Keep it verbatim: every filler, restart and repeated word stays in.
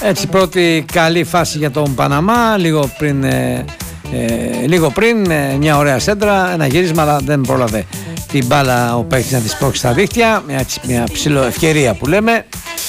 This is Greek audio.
Έτσι, πρώτη καλή φάση για τον Παναμά, λίγο πριν, ε, ε, λίγο πριν ε, μια ωραία σέντρα, ένα γύρισμα, αλλά δεν πρόλαβε την μπάλα ο παίκτης να τη σπρώξει στα δίχτυα, μια, μια ψηλό ευκαιρία που λέμε.